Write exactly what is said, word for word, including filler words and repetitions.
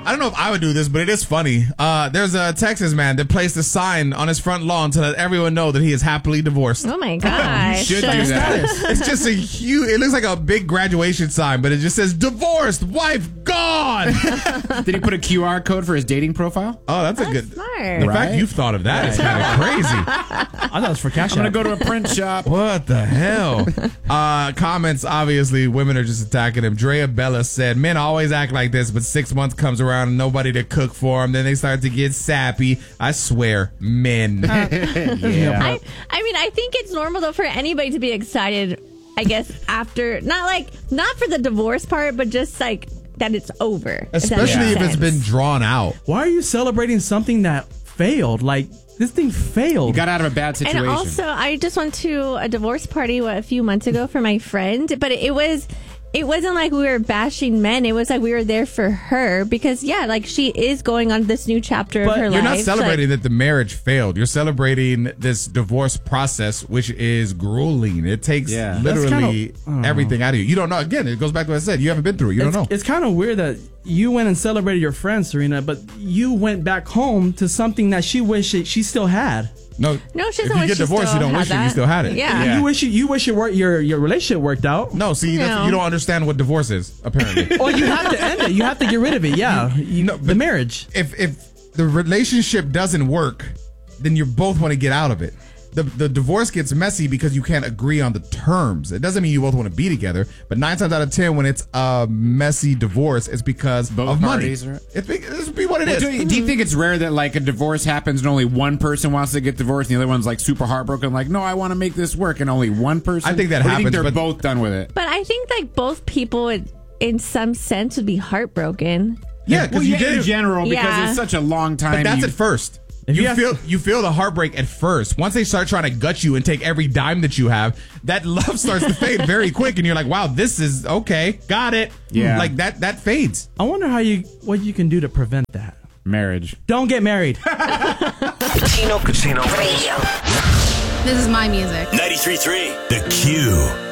I don't know if I would do this, but it is funny. Uh, there's a Texas man that placed a sign on his front lawn to let everyone know that he is happily divorced. Oh my gosh. You should do that. It's just a huge, it looks like a big graduation sign, but it just says divorced, wife gone. Did he put a Q R code for his dating profile? Oh, that's, That's a good. smart. The Right? fact you've thought of that is kind of crazy. I thought it was for cash I'm out. going to go to a print shop. What the hell? Uh, comments, obviously, women are just attacking him. Drea Bella said, men always act like this, but six months comes around and nobody to cook for them. Then they start to get sappy. I swear, men. Yeah. I, I mean, I think it's normal, though, for anybody to be excited, I guess, after, not like, not for the divorce part, but just like that it's over. if that Especially makes if it's sense. been drawn out. Why are you celebrating something that failed? Like, this thing failed. You got out of a bad situation. And also, I just went to a divorce party what, a few months ago for my friend, but it was, it wasn't like we were bashing men. It was like we were there for her because, yeah, like she is going on this new chapter But of her You're life. not celebrating Like, that the marriage failed. You're celebrating this divorce process, which is grueling. It takes Yeah. literally That's kinda- everything out of you. You don't know. Again, it goes back to what I said. You haven't been through it. You it's, don't know. It's kind of weird that you went and celebrated your friend, Serena, but you went back home to something that she wished it, she still had. No, No, she if doesn't you wish get she divorced, you still don't had wish it. You that. still had it. Yeah. Yeah. You wish you, you wish your work your your relationship worked out. No, see, that's, No. you don't understand what divorce is, apparently. Well, you have to end it. You have to get rid of it. Yeah, you, No, the but- marriage. if if the relationship doesn't work, then you both want to get out of it. The the divorce gets messy because you can't agree on the terms. It doesn't mean you both want to be together, but nine times out of ten, when it's a messy divorce, it's because Both of money. parties are- It's be, it's be what it Well, is. do, you, do you think it's rare that like a divorce happens and only one person wants to get divorced and the other one's like super heartbroken, like, no, I want to make this work, and only one person? I think that Or do you happens, think they're but- both done with it. But I think like both people would, in some sense, would be heartbroken. Yeah, because Well, you yeah, did in it. general because Yeah. it's such a long time. But that's you- at first. If You you have- feel you feel the heartbreak at first. Once they start trying to gut you and take every dime that you have, that love starts to fade very quick, and you're like, "Wow, this is okay, got it." Yeah. like that that fades. I wonder how you what you can do to prevent that. marriage. Don't get married. Casino, Casino Radio. This is my music. ninety-three point three The Q.